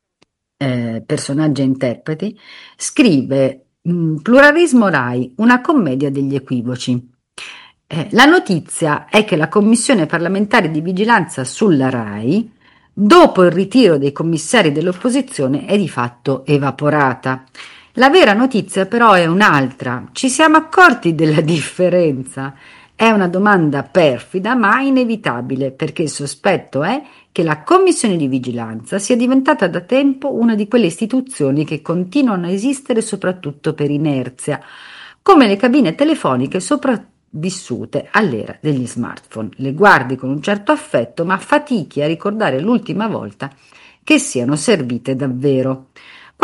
eh, personaggi e interpreti, scrive mh, Pluralismo RAI, una commedia degli equivoci. Eh, la notizia è che la Commissione parlamentare di vigilanza sulla RAI, dopo il ritiro dei commissari dell'opposizione, è di fatto evaporata. La vera notizia però è un'altra. Ci siamo accorti della differenza? È una domanda perfida ma inevitabile, perché il sospetto è che la Commissione di vigilanza sia diventata da tempo una di quelle istituzioni che continuano a esistere soprattutto per inerzia, come le cabine telefoniche sopravvissute all'era degli smartphone. Le guardi con un certo affetto, ma fatichi a ricordare l'ultima volta che siano servite davvero.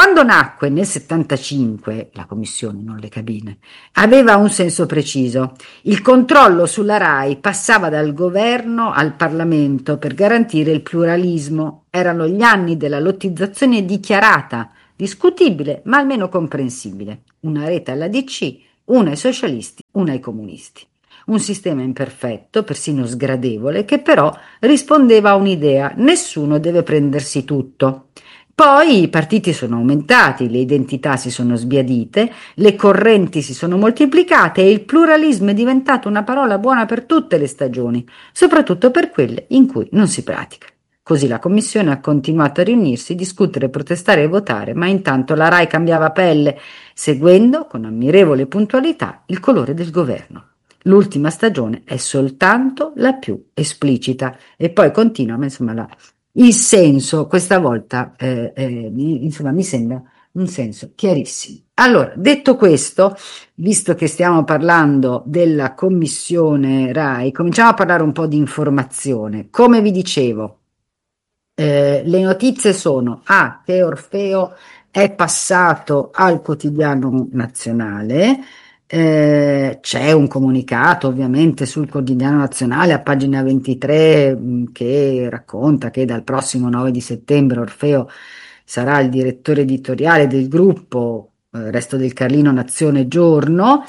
Quando nacque nel settantacinque, la commissione, non le cabine, aveva un senso preciso. Il controllo sulla RAI passava dal governo al Parlamento per garantire il pluralismo. Erano gli anni della lottizzazione dichiarata, discutibile ma almeno comprensibile. Una rete alla D C, una ai socialisti, una ai comunisti. Un sistema imperfetto, persino sgradevole, che però rispondeva a un'idea: nessuno deve prendersi tutto. Poi i partiti sono aumentati, le identità si sono sbiadite, le correnti si sono moltiplicate e il pluralismo è diventato una parola buona per tutte le stagioni, soprattutto per quelle in cui non si pratica. Così la commissione ha continuato a riunirsi, discutere, protestare e votare, ma intanto la RAI cambiava pelle, seguendo con ammirevole puntualità il colore del governo. L'ultima stagione è soltanto la più esplicita e poi continua, ma insomma la, il senso questa volta eh, eh, mi- insomma mi sembra un senso chiarissimo. Allora, detto questo, visto che stiamo parlando della commissione RAI, cominciamo a parlare un po' di informazione. Come vi dicevo, eh, le notizie sono A, che Orfeo è passato al quotidiano nazionale, eh, c'è un comunicato ovviamente sul quotidiano nazionale a pagina ventitré mh, che racconta che dal prossimo nove di settembre Orfeo sarà il direttore editoriale del gruppo eh, Resto del Carlino Nazione Giorno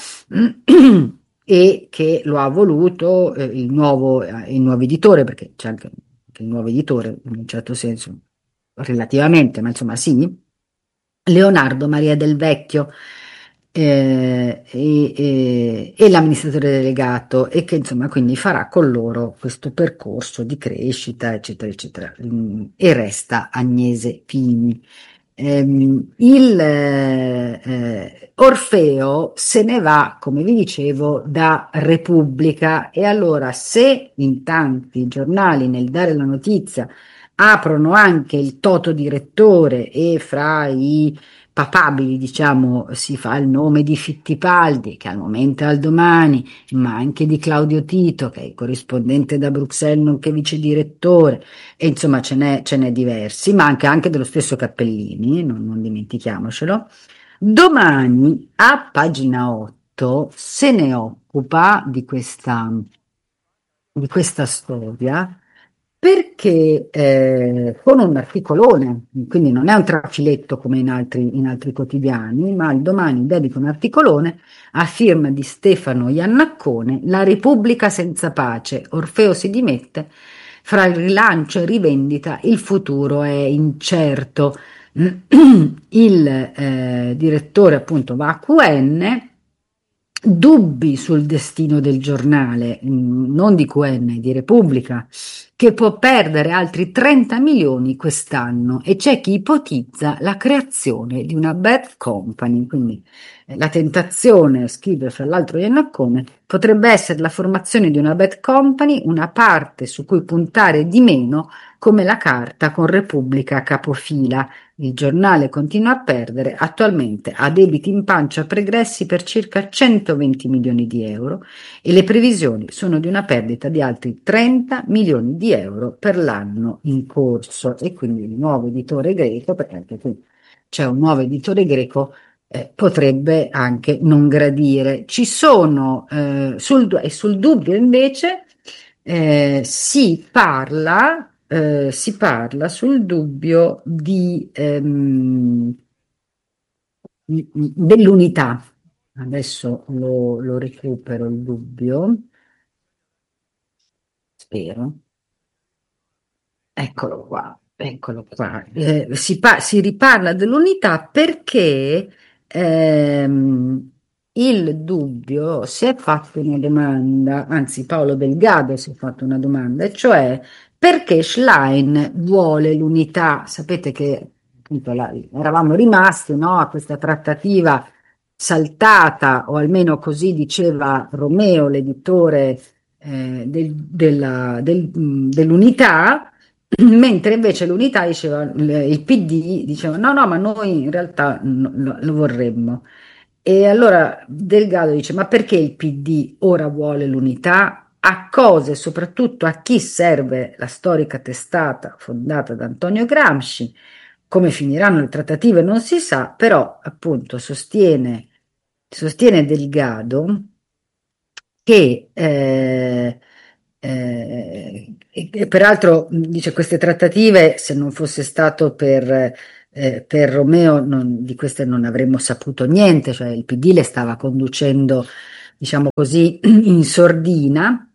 e che lo ha voluto eh, il nuovo, eh, il nuovo editore, perché c'è anche il nuovo editore, in un certo senso, relativamente, ma insomma sì, Leonardo Maria Del Vecchio eh, e, e- e l'amministratore delegato e che insomma quindi farà con loro questo percorso di crescita, eccetera, eccetera. Mm, E resta Agnese Pini. Ehm, il eh, eh, Orfeo se ne va, come vi dicevo, da Repubblica e allora se in tanti giornali nel dare la notizia aprono anche il toto direttore e fra i papabili, diciamo, si fa il nome di Fittipaldi, che al momento è al Domani, ma anche di Claudio Tito, che è il corrispondente da Bruxelles, nonché vice direttore, e insomma ce n'è, ce n'è diversi, ma anche, anche dello stesso Cappellini, non, non dimentichiamocelo. Domani, a pagina otto, se ne occupa di questa, di questa storia perché eh, con un articolone, quindi non è un trafiletto come in altri, in altri quotidiani, ma il Domani dedica un articolone a firma di Stefano Iannaccone, La Repubblica senza pace, Orfeo si dimette, fra il rilancio e rivendita il futuro è incerto. Il eh, direttore appunto va a Q N, dubbi sul destino del giornale, mm, non di Q N, di Repubblica, che può perdere altri trenta milioni quest'anno e c'è chi ipotizza la creazione di una bad company, quindi eh, la tentazione, scrive fra l'altro Iannaccone, potrebbe essere la formazione di una bad company, una parte su cui puntare di meno come la carta con Repubblica a capofila. Il giornale continua a perdere, attualmente ha debiti in pancia pregressi per circa centoventi milioni di euro e le previsioni sono di una perdita di altri trenta milioni di euro per l'anno in corso. E quindi il nuovo editore greco, perché anche qui c'è un nuovo editore greco, eh, potrebbe anche non gradire. Ci sono eh, sul, e sul dubbio invece eh, si parla, eh, si parla sul dubbio di, ehm, dell'unità. Adesso lo, lo recupero il dubbio, spero. Eccolo qua, eccolo qua. Eh, si, pa- si riparla dell'unità perché ehm, il dubbio si è fatto una domanda, anzi Paolo Delgado si è fatto una domanda, e cioè perché Schlein vuole l'unità? Sapete che appunto la- eravamo rimasti, no, a questa trattativa saltata, o almeno così diceva Romeo, l'editore eh, del- della- del- dell'unità, mentre invece l'unità diceva, il il P D diceva no, no, ma noi in realtà no- lo, lo vorremmo. E allora Delgado dice, ma perché il P D ora vuole l'unità? A cosa e soprattutto a chi serve la storica testata fondata da Antonio Gramsci? come finiranno le trattative non si sa, però appunto sostiene, sostiene Delgado che eh, eh, e- e peraltro mh, dice queste trattative, se non fosse stato per, eh, per Romeo, non- di queste non avremmo saputo niente, cioè il P D le stava conducendo, diciamo così, in sordina.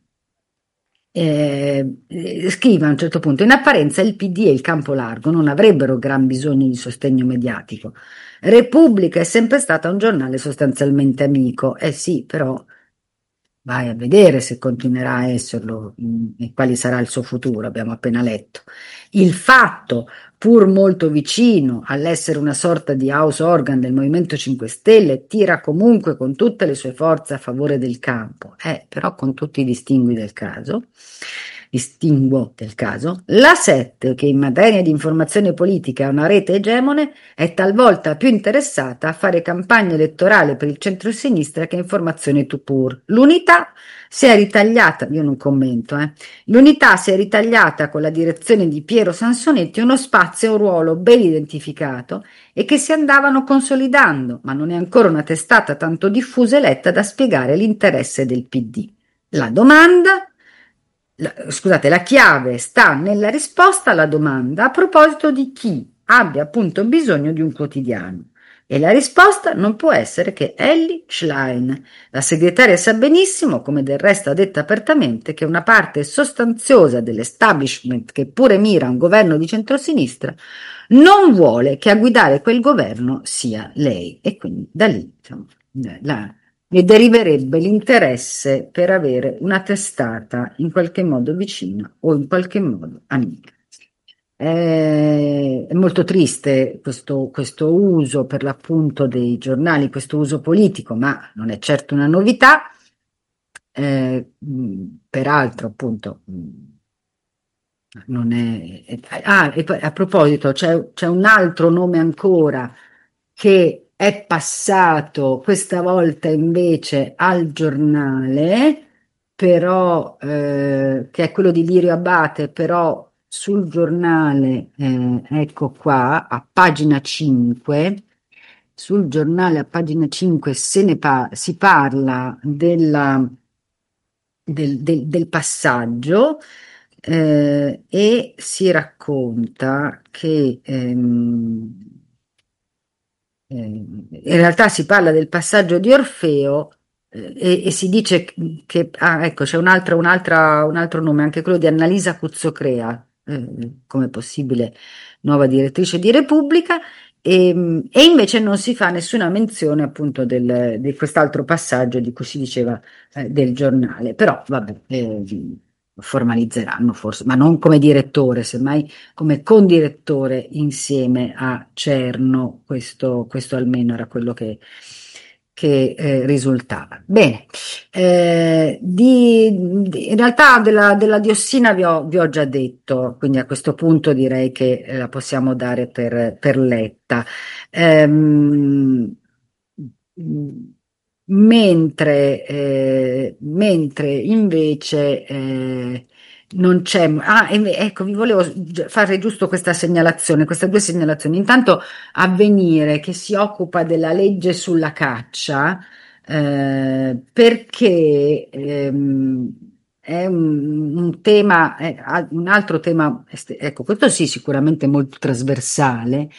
Eh, eh, scrive a un certo punto, in apparenza il P D e il campo largo non avrebbero gran bisogno di sostegno mediatico. Repubblica è sempre stata un giornale sostanzialmente amico. Eh sì, però vai a vedere se continuerà a esserlo, mh, e quali sarà il suo futuro, abbiamo appena letto. Il fatto, pur molto vicino all'essere una sorta di house organ del Movimento cinque Stelle, tira comunque con tutte le sue forze a favore del campo, eh, però con tutti i distingui del caso. Distinguo del caso. La sette, che in materia di informazione politica è una rete egemone, è talvolta più interessata a fare campagna elettorale per il centro-sinistra che informazione tout pur. L'unità si è ritagliata, io non commento, eh, l'unità si è ritagliata con la direzione di Piero Sansonetti uno spazio e un ruolo ben identificato e che si andavano consolidando, ma non è ancora una testata tanto diffusa e letta da spiegare l'interesse del P D. La domanda, la- scusate, la chiave sta nella risposta alla domanda a proposito di chi abbia appunto bisogno di un quotidiano. E la risposta non può essere che Elly Schlein. La segretaria sa benissimo, come del resto ha detto apertamente, che una parte sostanziosa dell'establishment, che pure mira a un governo di centrosinistra, non vuole che a guidare quel governo sia lei. E quindi da lì, insomma, la, ne deriverebbe l'interesse per avere una testata in qualche modo vicina o in qualche modo amica. Eh, È molto triste questo, questo uso per l'appunto dei giornali, questo uso politico, ma non è certo una novità. Eh, mh, peraltro, appunto, mh, non è... è- ah, e poi a proposito, c'è c'è un altro nome ancora che è passato questa volta invece al giornale, però eh, che è quello di Lirio Abate, però sul giornale, eh, ecco qua, a pagina cinque, sul giornale a pagina cinque se ne pa- si parla della del, del- del passaggio, eh, e si racconta che ehm, eh, in realtà si parla del passaggio di Orfeo, eh, e, e si dice che, ah, ecco, c'è un altro, un'altra- un altro nome, anche quello di Annalisa Cuzzocrea, eh, come possibile nuova direttrice di Repubblica, e, e invece non si fa nessuna menzione appunto del- di quest'altro passaggio di cui si diceva, eh, del giornale, però vabbè, eh, formalizzeranno forse, ma non come direttore, semmai come condirettore insieme a Cerno, questo, questo almeno era quello che, che, eh, risultava. Bene, eh, di, di- in realtà della, della diossina vi ho, vi ho già detto, quindi a questo punto direi che eh, la possiamo dare per, per letta. Ehm, mentre, eh, mentre invece eh, non c'è. Ah, e- ecco, vi volevo gi- fare giusto questa segnalazione, queste due segnalazioni. Intanto Avvenire che si occupa della legge sulla caccia, eh, perché ehm, è un, un tema, è a- un altro tema, est- ecco, questo sì, sicuramente molto trasversale,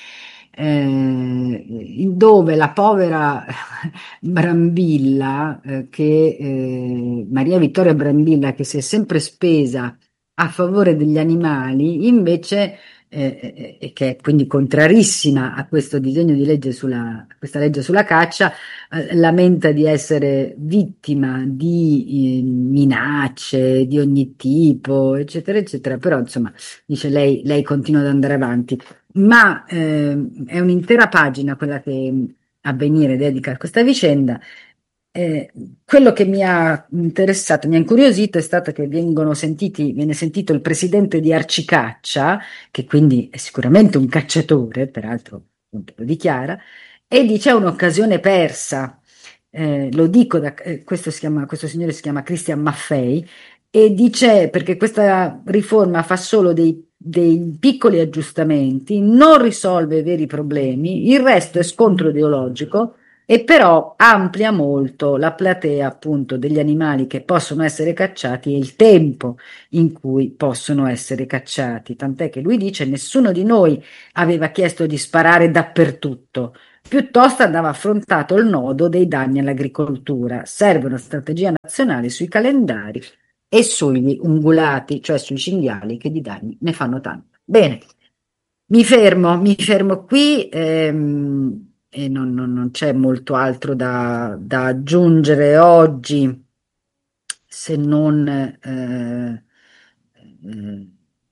eh, dove la povera Brambilla, eh, che eh, Maria Vittoria Brambilla, che si è sempre spesa a favore degli animali, invece, eh, eh, e che è quindi contrarissima a questo disegno di legge sulla, a questa legge sulla caccia, eh, lamenta di essere vittima di eh, minacce di ogni tipo, eccetera, eccetera. Però, insomma, dice lei, lei continua ad andare avanti. Ma ehm, è un'intera pagina quella che Avvenire dedica a questa vicenda. Eh, quello che mi ha interessato, mi ha incuriosito è stato che vengono sentiti, viene sentito il presidente di Arcicaccia, che quindi è sicuramente un cacciatore, peraltro appunto, lo dichiara, e dice è un'occasione persa. Eh, lo dico, da, eh, questo, si chiama, questo signore si chiama Christian Maffei, e dice perché questa riforma fa solo dei dei piccoli aggiustamenti, non risolve veri problemi, il resto è scontro ideologico e però amplia molto la platea appunto degli animali che possono essere cacciati e il tempo in cui possono essere cacciati. Tant'è che lui dice: nessuno di noi aveva chiesto di sparare dappertutto. Piuttosto andava affrontato il nodo dei danni all'agricoltura. Serve una strategia nazionale sui calendari e sugli ungulati, cioè sui cinghiali che di danni ne fanno tanto. Bene, mi fermo, mi fermo qui ehm, e non, non- non c'è molto altro da, da aggiungere oggi se non... eh, eh,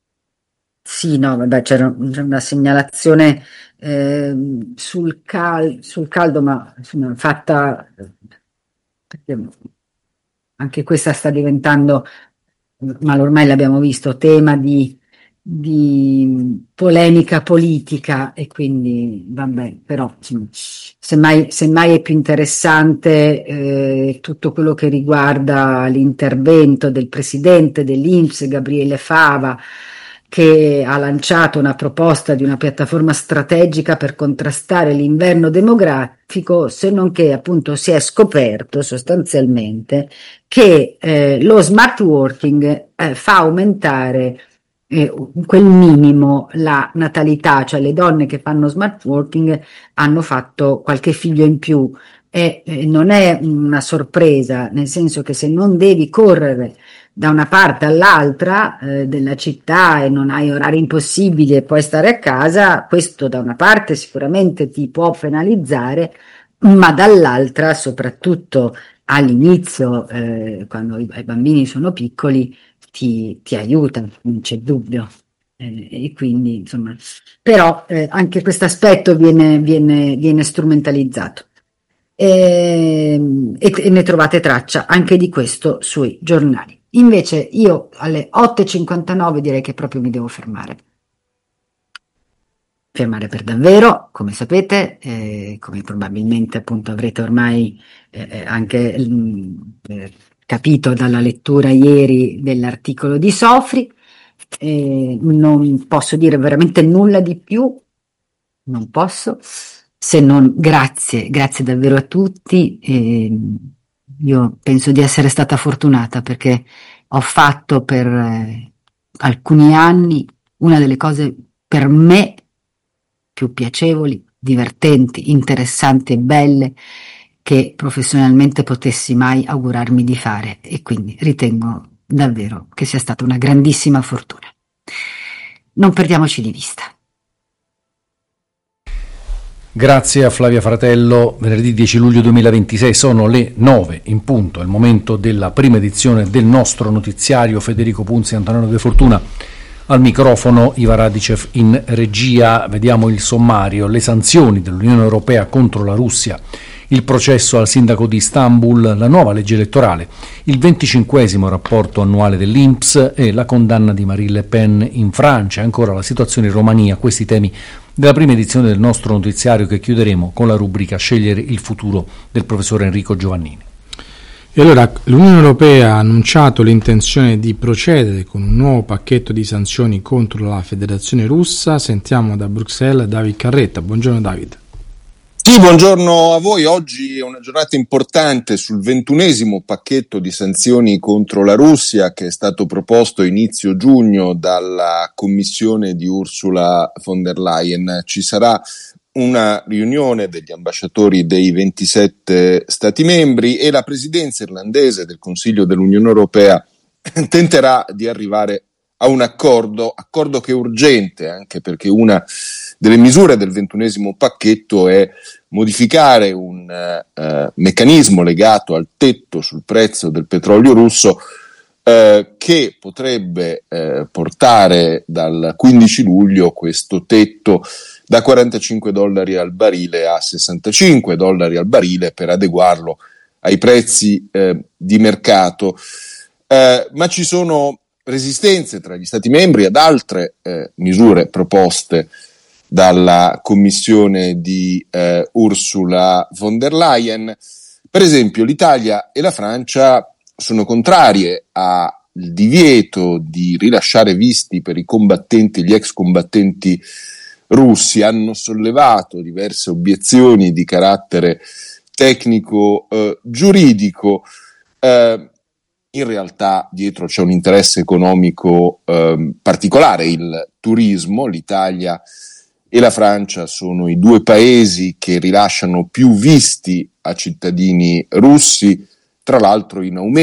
sì, no, vabbè, c'era c'è una segnalazione ehm, sul, cal- sul caldo, ma insomma, fatta, perché anche questa sta diventando, ma ormai l'abbiamo visto, tema di, di polemica politica e quindi vabbè, però insomma, semmai, semmai è più interessante eh, tutto quello che riguarda l'intervento del presidente dell'I N P S, Gabriele Fava, che ha lanciato una proposta di una piattaforma strategica per contrastare l'inverno demografico, se non che appunto si è scoperto sostanzialmente che eh, lo smart working eh, fa aumentare eh, quel minimo la natalità, cioè le donne che fanno smart working hanno fatto qualche figlio in più e eh, non è una sorpresa, nel senso che se non devi correre da una parte all'altra eh, della città e non hai orari impossibili e puoi stare a casa, questo da una parte sicuramente ti può penalizzare, ma dall'altra, soprattutto all'inizio, eh, quando i, i bambini sono piccoli, ti, ti aiuta, non c'è dubbio. Eh, e quindi, insomma, però eh, anche questo aspetto viene, viene, viene strumentalizzato. E, e, e ne trovate traccia anche di questo sui giornali. Invece io alle otto e cinquantanove direi che proprio mi devo fermare. Fermare per davvero, come sapete, eh, come probabilmente appunto avrete ormai eh, eh, anche mm, eh, capito dalla lettura ieri dell'articolo di Sofri, eh, non posso dire veramente nulla di più, non posso, se non grazie, grazie davvero a tutti. E io penso di essere stata fortunata perché ho fatto per eh, alcuni anni una delle cose per me più piacevoli, divertenti, interessanti e belle che professionalmente potessi mai augurarmi di fare e quindi ritengo davvero che sia stata una grandissima fortuna. Non perdiamoci di vista. Grazie a Flavia Fratello. Venerdì dieci luglio duemilaventisei sono le nove in punto, è il momento della prima edizione del nostro notiziario. Federico Punzi e Antonino De Fortuna al microfono, Iva Radicev in regia. Vediamo il sommario: le sanzioni dell'Unione Europea contro la Russia, il processo al sindaco di Istanbul, la nuova legge elettorale, il venticinquesimo rapporto annuale dell'I N P S e la condanna di Marine Le Pen in Francia, ancora la situazione in Romania. Questi temi della prima edizione del nostro notiziario, che chiuderemo con la rubrica Scegliere il futuro del professor Enrico Giovannini. E allora l'Unione Europea ha annunciato l'intenzione di procedere con un nuovo pacchetto di sanzioni contro la Federazione Russa. Sentiamo da Bruxelles David Carretta. Buongiorno David. Sì, buongiorno a voi. Oggi è una giornata importante sul ventunesimo pacchetto di sanzioni contro la Russia che è stato proposto a inizio giugno dalla Commissione di Ursula von der Leyen. Ci sarà una riunione degli ambasciatori dei ventisette Stati membri e la presidenza irlandese del Consiglio dell'Unione Europea tenterà di arrivare a un accordo, accordo che è urgente anche perché una delle misure del ventunesimo pacchetto è modificare un eh, meccanismo legato al tetto sul prezzo del petrolio russo eh, che potrebbe eh, portare dal quindici luglio questo tetto da quarantacinque dollari al barile a sessantacinque dollari al barile per adeguarlo ai prezzi eh, di mercato. Eh, ma ci sono resistenze tra gli Stati membri ad altre eh, misure proposte dalla Commissione di eh, Ursula von der Leyen. Per esempio, l'Italia e la Francia sono contrarie a il divieto di rilasciare visti per i combattenti, gli ex combattenti russi, hanno sollevato diverse obiezioni di carattere tecnico eh, giuridico. Eh, in realtà dietro c'è un interesse economico eh, particolare, il turismo. L'Italia e la Francia sono i due paesi che rilasciano più visti a cittadini russi, tra l'altro in aumento